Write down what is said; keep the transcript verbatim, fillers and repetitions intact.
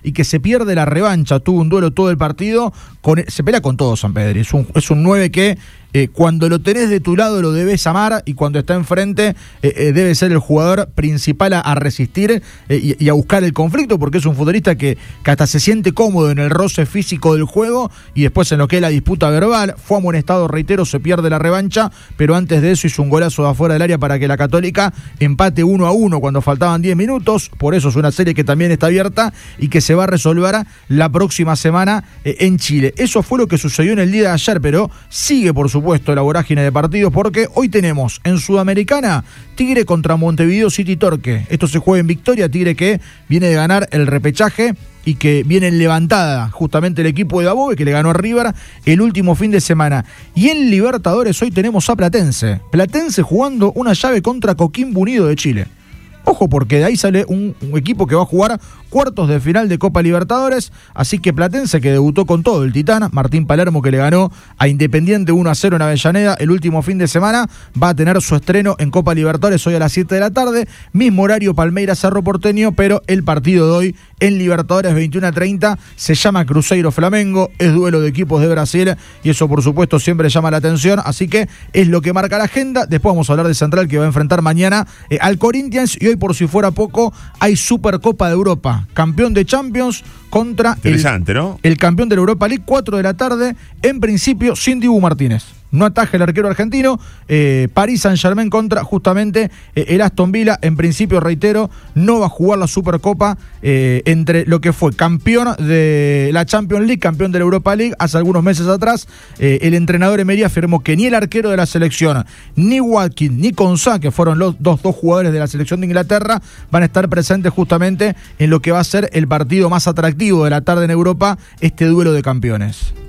y que se pierde la revancha. Tuvo un duelo todo el partido, con, se pelea con todo Sampedri. Es un, es un nueve que eh, cuando lo tenés de tu lado lo debes amar, y cuando está enfrente eh, eh, debe ser el jugador principal a, a resistir eh, y, y a buscar el conflicto, porque es un futbolista que, que hasta se siente cómodo en el roce físico del juego, y después en lo que es la disputa verbal. Fue amonestado, reitero, se pierde la revancha, pero antes de eso hizo un golazo de afuera del área para que la Católica empate uno a uno cuando faltaban diez minutos. Por eso es una serie que también está abierta y que se va a resolver la próxima semana eh, en Chile. Eso fue lo que sucedió en el día de ayer, pero sigue por supuesto la vorágine de partidos, porque hoy tenemos en Sudamericana Tigre contra Montevideo City Torque. Esto se juega en Victoria, Tigre que viene de ganar el repechaje y que viene en levantada justamente el equipo de Dabove, que le ganó a River el último fin de semana. Y en Libertadores hoy tenemos a Platense. Platense jugando una llave contra Coquimbo Unido de Chile. Ojo, porque de ahí sale un, un equipo que va a jugar cuartos de final de Copa Libertadores, así que Platense, que debutó con todo, el Titán, Martín Palermo, que le ganó a Independiente uno a cero en Avellaneda el último fin de semana, va a tener su estreno en Copa Libertadores hoy a las siete de la tarde, mismo horario Palmeiras Cerro Porteño, pero el partido de hoy en Libertadores veintiuno a treinta se llama Cruzeiro Flamengo, es duelo de equipos de Brasil, y eso por supuesto siempre llama la atención, así que es lo que marca la agenda. Después vamos a hablar de Central, que va a enfrentar mañana eh, al Corinthians, y hoy, por si fuera poco, hay Supercopa de Europa, campeón de Champions contra Interesante, el, ¿no? el campeón de la Europa League, cuatro de la tarde, en principio sin Dibu Martínez. No ataja el arquero argentino. eh, Paris Saint-Germain contra justamente eh, el Aston Villa. En principio, reitero, no va a jugar la Supercopa eh, entre lo que fue campeón de la Champions League, campeón de la Europa League hace algunos meses atrás. eh, el entrenador Emery afirmó que ni el arquero de la selección, ni Watkins, ni Konsa, que fueron los dos, dos jugadores de la selección de Inglaterra, van a estar presentes justamente en lo que va a ser el partido más atractivo de la tarde en Europa, este duelo de campeones.